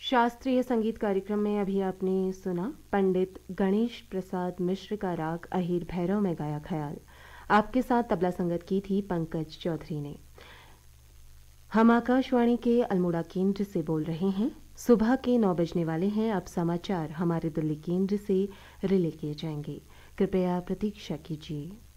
शास्त्रीय संगीत कार्यक्रम में अभी आपने सुना पंडित गणेश प्रसाद मिश्र का राग अहिर भैरव में गाया ख्याल। आपके साथ तबला संगत की थी पंकज चौधरी ने। हम आकाशवाणी के अल्मोड़ा केंद्र से बोल रहे हैं। सुबह के 9 बजने वाले हैं। अब समाचार हमारे दिल्ली केंद्र से रिले किए जाएंगे। कृपया प्रतीक्षा कीजिए।